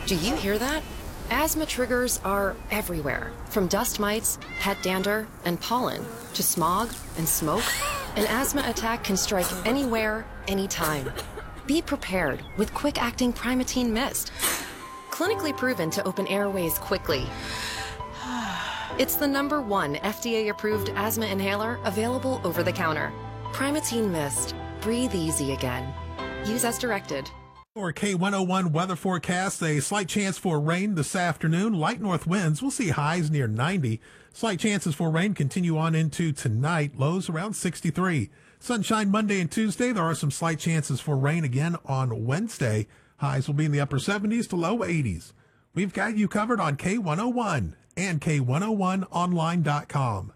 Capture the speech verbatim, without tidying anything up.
Do you hear that? Asthma triggers are everywhere, from dust mites, pet dander, and pollen, to smog and smoke. An asthma attack can strike anywhere, anytime. Be prepared with quick-acting Primatene Mist. Clinically proven to open airways quickly. It's the number one F D A-approved asthma inhaler available over the counter. Primatene Mist. Breathe easy again. Use as directed. For K one oh one weather forecast, a slight chance for rain this afternoon. Light north winds. We'll see highs near ninety. Slight chances for rain continue on into tonight. Lows around sixty-three. Sunshine Monday and Tuesday. There are some slight chances for rain again on Wednesday. Highs will be in the upper seventies to low eighties. We've got you covered on K one oh one and K one oh one online dot com.